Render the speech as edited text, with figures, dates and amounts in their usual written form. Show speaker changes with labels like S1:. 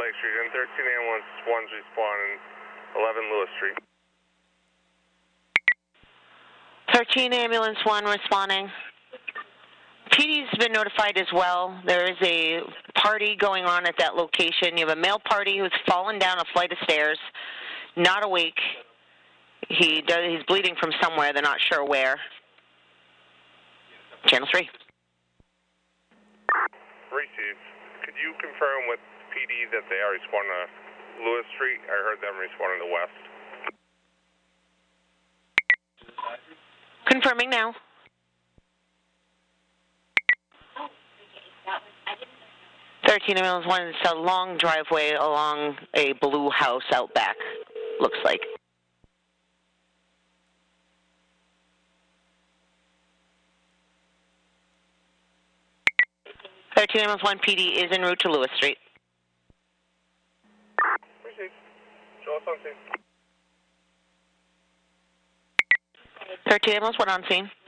S1: Lake Street, and 13 ambulance 1's responding, 11 Lewis Street.
S2: 13 ambulance 1 responding. PD's been notified as well. There is a party going on at that location. You have a male party who's fallen down a flight of stairs, not awake. He's bleeding from somewhere. They're not sure where. Channel 3.
S1: Receive. Could you confirm with PD that they are responding to Lewis Street? I heard them responding to West.
S2: Confirming now. Thirteen ambulance 1. It's a long driveway along a blue house out back, looks like. ambulance 1 PD is en route to Lewis Street.
S1: Receive. Show us on scene.
S2: 13 ambulance 1 on scene.